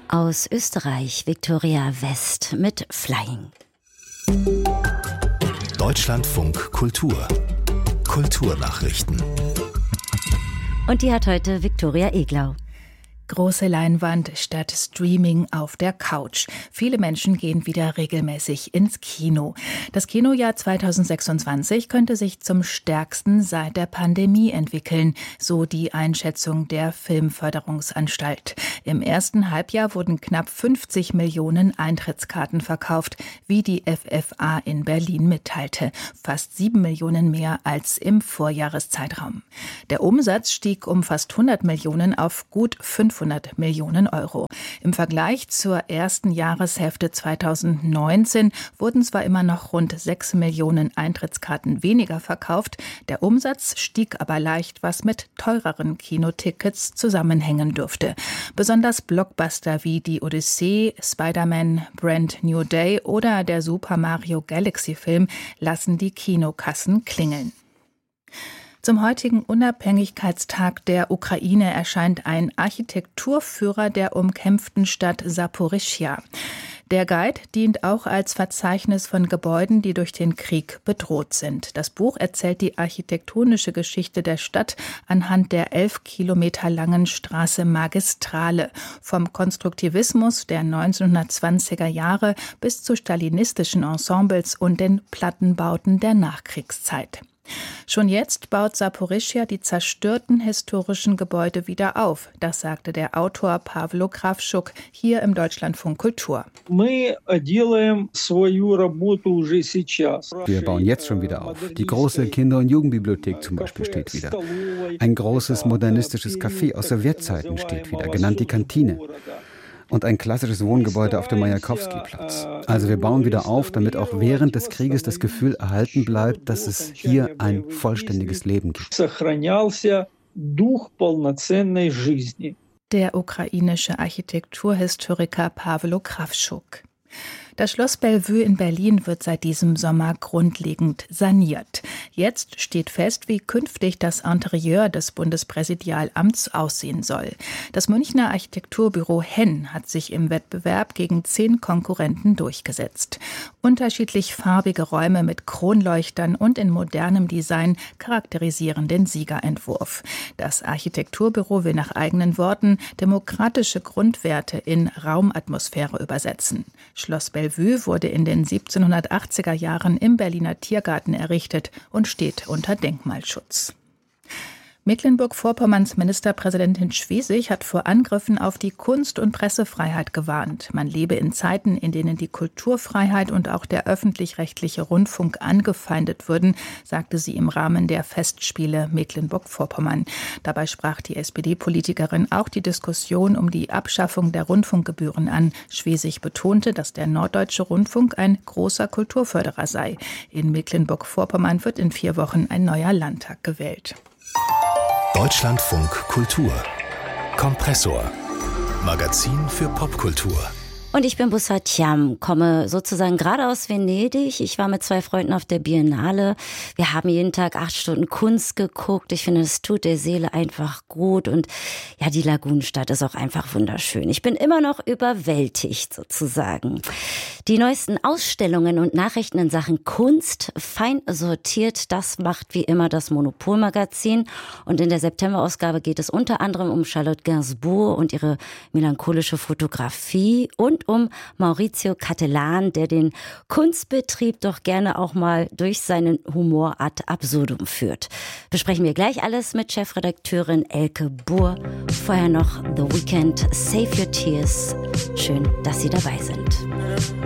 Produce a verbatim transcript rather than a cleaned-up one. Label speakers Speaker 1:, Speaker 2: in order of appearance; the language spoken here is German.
Speaker 1: Aus Österreich Viktoria West mit Flying.
Speaker 2: Deutschlandfunk Kultur. Kulturnachrichten.
Speaker 1: Und die hat heute Viktoria Eglau.
Speaker 3: Große Leinwand statt Streaming auf der Couch. Viele Menschen gehen wieder regelmäßig ins Kino. Das Kinojahr zwanzig sechsundzwanzig könnte sich zum stärksten seit der Pandemie entwickeln, so die Einschätzung der Filmförderungsanstalt. Im ersten Halbjahr wurden knapp fünfzig Millionen Eintrittskarten verkauft, wie die F F A in Berlin mitteilte. Fast sieben Millionen mehr als im Vorjahreszeitraum. Der Umsatz stieg um fast hundert Millionen auf gut fünfhundert Millionen Euro. Im Vergleich zur ersten Jahreshälfte zweitausendneunzehn wurden zwar immer noch rund sechs Millionen Eintrittskarten weniger verkauft, der Umsatz stieg aber leicht, was mit teureren Kinotickets zusammenhängen dürfte. Besonders Blockbuster wie die Odyssee, Spider-Man, Brand New Day oder der Super Mario Galaxy Film lassen die Kinokassen klingeln. Zum heutigen Unabhängigkeitstag der Ukraine erscheint ein Architekturführer der umkämpften Stadt Saporischschja. Der Guide dient auch als Verzeichnis von Gebäuden, die durch den Krieg bedroht sind. Das Buch erzählt die architektonische Geschichte der Stadt anhand der elf Kilometer langen Straße Magistrale, vom Konstruktivismus der neunzehnhundertzwanziger Jahre bis zu stalinistischen Ensembles und den Plattenbauten der Nachkriegszeit. Schon jetzt baut Saporischschja die zerstörten historischen Gebäude wieder auf. Das sagte der Autor Pawlo Krawczuk hier im Deutschlandfunk Kultur.
Speaker 4: Wir bauen jetzt schon wieder auf. Die große Kinder- und Jugendbibliothek zum Beispiel steht wieder. Ein großes modernistisches Café aus Sowjetzeiten steht wieder, genannt die Kantine. Und ein klassisches Wohngebäude auf dem Majakowski-Platz. Also wir bauen wieder auf, damit auch während des Krieges das Gefühl erhalten bleibt, dass es hier ein vollständiges Leben gibt.
Speaker 3: Der ukrainische Architekturhistoriker Pawlo Krawczuk. Das Schloss Bellevue in Berlin wird seit diesem Sommer grundlegend saniert. Jetzt steht fest, wie künftig das Interieur des Bundespräsidialamts aussehen soll. Das Münchner Architekturbüro Henn hat sich im Wettbewerb gegen zehn Konkurrenten durchgesetzt. Unterschiedlich farbige Räume mit Kronleuchtern und in modernem Design charakterisieren den Siegerentwurf. Das Architekturbüro will nach eigenen Worten demokratische Grundwerte in Raumatmosphäre übersetzen. Schloss Bellevue wurde in den siebzehnhundertachtziger Jahren im Berliner Tiergarten errichtet und steht unter Denkmalschutz. Mecklenburg-Vorpommerns Ministerpräsidentin Schwesig hat vor Angriffen auf die Kunst- und Pressefreiheit gewarnt. Man lebe in Zeiten, in denen die Kulturfreiheit und auch der öffentlich-rechtliche Rundfunk angefeindet würden, sagte sie im Rahmen der Festspiele Mecklenburg-Vorpommern. Dabei sprach die S P D-Politikerin auch die Diskussion um die Abschaffung der Rundfunkgebühren an. Schwesig betonte, dass der Norddeutsche Rundfunk ein großer Kulturförderer sei. In Mecklenburg-Vorpommern wird in vier Wochen ein neuer Landtag gewählt.
Speaker 2: Deutschlandfunk Kultur. Kompressor. Magazin für Popkultur.
Speaker 1: Und ich bin Bussa Thiam, komme sozusagen gerade aus Venedig. Ich war mit zwei Freunden auf der Biennale. Wir haben jeden Tag acht Stunden Kunst geguckt. Ich finde, es tut der Seele einfach gut. Und ja, die Lagunenstadt ist auch einfach wunderschön. Ich bin immer noch überwältigt sozusagen. Die neuesten Ausstellungen und Nachrichten in Sachen Kunst, fein sortiert, das macht wie immer das Monopol-Magazin. Und in der September-Ausgabe geht es unter anderem um Charlotte Gainsbourg und ihre melancholische Fotografie und um Maurizio Cattelan, der den Kunstbetrieb doch gerne auch mal durch seinen Humor ad absurdum führt. Besprechen wir gleich alles mit Chefredakteurin Elke Buhr. Vorher noch The Weeknd, Save Your Tears. Schön, dass Sie dabei sind.